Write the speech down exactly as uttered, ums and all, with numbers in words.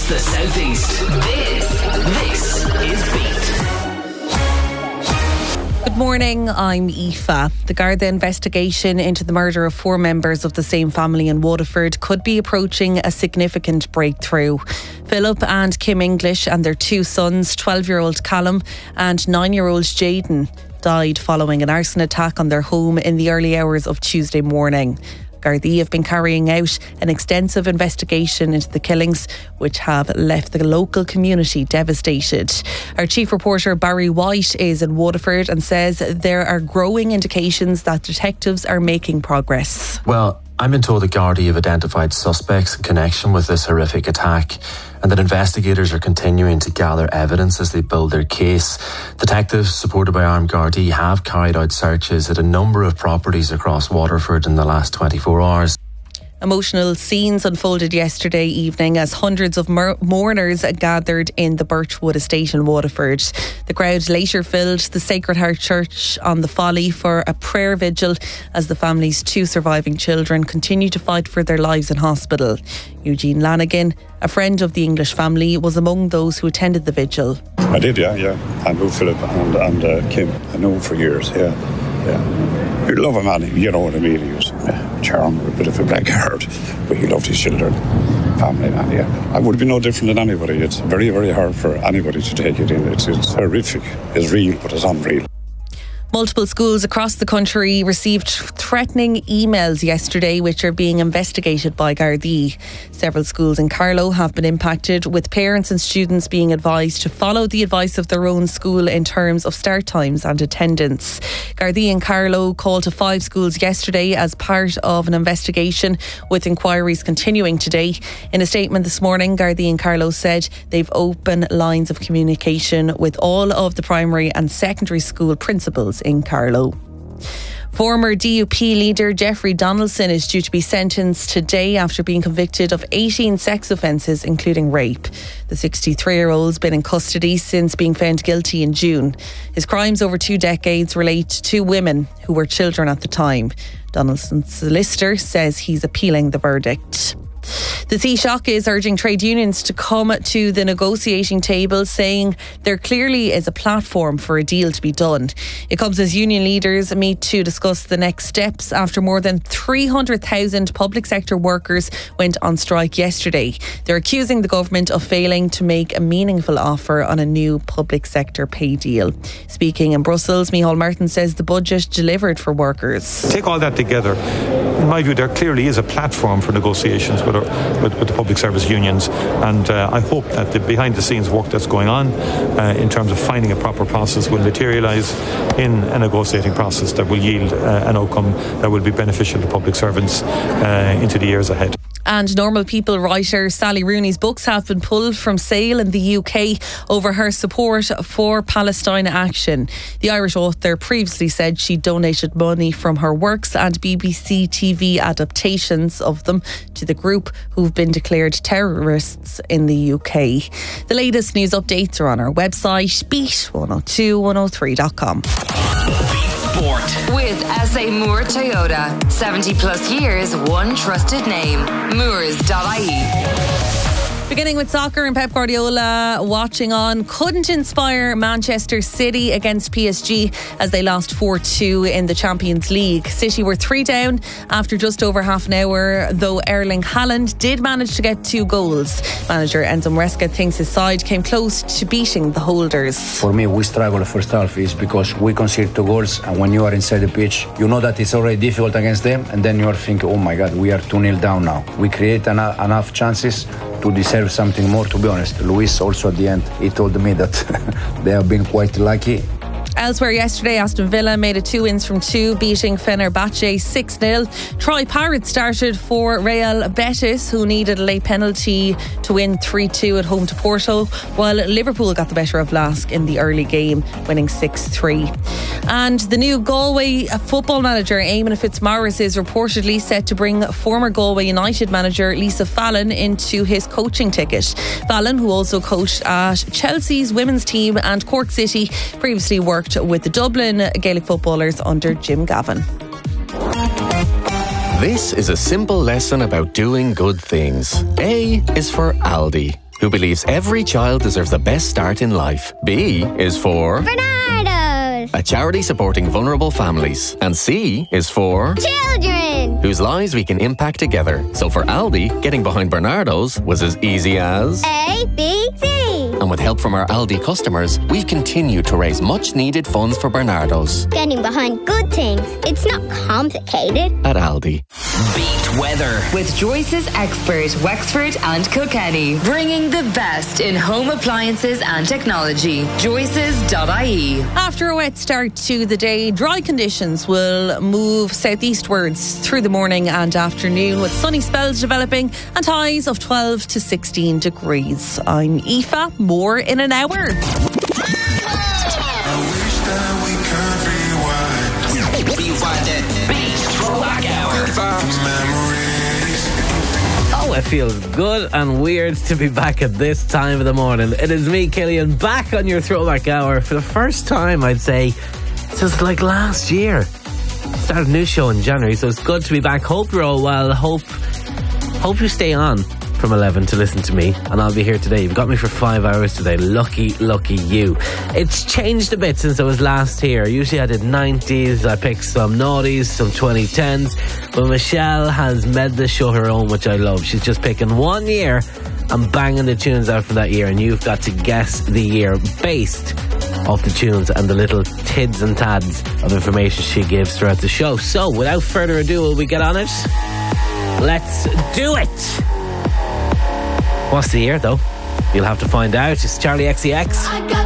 across the southeast. This, this is Beat. Good morning, I'm Aoife. The Garda investigation into the murder of four members of the same family in Waterford could be approaching a significant breakthrough. Philip and Kim English and their two sons, twelve-year-old Callum and nine-year-old Jaden, died following an arson attack on their home in the early hours of Tuesday morning. Gardaí have been carrying out an extensive investigation into the killings, which have left the local community devastated. Our chief reporter Barry White is in Waterford and says there are growing indications that detectives are making progress. Well, I've been told that Gardaí have identified suspects in connection with this horrific attack, and that investigators are continuing to gather evidence as they build their case. Detectives, supported by armed Gardaí, have carried out searches at a number of properties across Waterford in the last twenty-four hours. Emotional scenes unfolded yesterday evening as hundreds of mur- mourners gathered in the Birchwood estate in Waterford. The crowd later filled the Sacred Heart Church on the Folly for a prayer vigil as the family's two surviving children continue to fight for their lives in hospital. Eugene Lanigan, a friend of the English family, was among those who attended the vigil. I did, yeah, yeah. I knew Philip and, and uh, Kim. I knew him for years, yeah, yeah. You love a man, you know what I mean. He was a charm, a bit of a black heart, but he loved his children. Family man, yeah. I would be no different than anybody. It's very, very hard for anybody to take it in. It's, it's horrific. It's real, but it's unreal. Multiple schools across the country received threatening emails yesterday, which are being investigated by Gardaí. Several schools in Carlow have been impacted, with parents and students being advised to follow the advice of their own school in terms of start times and attendance. Gardaí in Carlow called to five schools yesterday as part of an investigation, with inquiries continuing today. In a statement this morning, Gardaí in Carlow said they've opened lines of communication with all of the primary and secondary school principals in Carlow. Former D U P leader Jeffrey Donaldson is due to be sentenced today after being convicted of eighteen sex offences, including rape. The sixty-three-year-old's been in custody since being found guilty in June. His crimes over two decades relate to two women who were children at the time. Donaldson's solicitor says he's appealing the verdict. The Taoiseach is urging trade unions to come to the negotiating table, saying there clearly is a platform for a deal to be done. It comes as union leaders meet to discuss the next steps after more than three hundred thousand public sector workers went on strike yesterday. They're accusing the government of failing to make a meaningful offer on a new public sector pay deal. Speaking in Brussels, Micheál Martin says the budget delivered for workers. Take all that together. In my view, there clearly is a platform for negotiations with, our, with, with the public service unions, and uh, I hope that the behind the scenes work that's going on uh, in terms of finding a proper process will materialise in a negotiating process that will yield uh, an outcome that will be beneficial to public servants uh, into the years ahead. And Normal People writer Sally Rooney's books have been pulled from sale in the U K over her support for Palestine Action. The Irish author previously said she donated money from her works and B B C T V adaptations of them to the group who've been declared terrorists in the U K. The latest news updates are on our website, beat one oh two one oh three dot com. Sport. With S A Moore Toyota. seventy plus years, one trusted name. Moores dot I E. Beginning with soccer, and Pep Guardiola watching on couldn't inspire Manchester City against P S G as they lost four two in the Champions League. City were three down after just over half an hour, though Erling Haaland did manage to get two goals. Manager Enzo Maresca thinks his side came close to beating the holders. For me, we struggle the first half is because we concede two goals, and when you are inside the pitch, you know that it's already difficult against them, and then you are thinking, oh my God, we are two nil down now. We create enough, enough chances to deserve something more, to be honest. Luis also at the end, he told me that they have been quite lucky. Elsewhere yesterday, Aston Villa made it two wins from two, beating Fenerbahce six nil. Troy Parrott started for Real Betis, who needed a late penalty to win three two at home to Porto, while Liverpool got the better of Lask in the early game, winning six three. And the new Galway football manager, Eamon Fitzmaurice, is reportedly set to bring former Galway United manager Lisa Fallon into his coaching ticket. Fallon, who also coached at Chelsea's women's team and Cork City, previously worked with the Dublin Gaelic footballers under Jim Gavin. This is a simple lesson about doing good things. A is for Aldi. who believes every child deserves the best start in life. B is for Bernardo's, a charity supporting vulnerable families. And C is for children, whose lives we can impact together. So for Aldi, getting behind Bernardo's was as easy as A, B, C. And with help from our Aldi customers, we've continued to raise much needed funds for Bernardo's. Getting behind good things. It's not complicated. At Aldi. Beat weather With Joyce's expert Wexford and Kilkenny, bringing the best in home appliances and technology. Joyce's dot I E. After a wet start to the day, dry conditions will move southeastwards through the morning and afternoon, with sunny spells developing and highs of twelve to sixteen degrees. I'm Aoife. More in an hour. Be that beat throwback hour. Oh, it feels good and weird to be back at this time of the morning. It is me, Killian, back on your throwback hour for the first time, I'd say, since like last year. Started a new show in January, so it's good to be back. Hope you're all well. Hope, hope you stay on from eleven to listen to me, and I'll be here today. You've got me for five hours today. Lucky, lucky you. It's changed a bit since I was last here. Usually I did nineties, I picked some noughties, some twenty tens, but Michelle has made the show her own, which I love. She's just picking one year and banging the tunes out from that year, and you've got to guess the year based off the tunes and the little tids and tads of information she gives throughout the show. So without further ado, will we get on it? Let's do it. What's the year, though? You'll have to find out. It's Charlie X C X. I got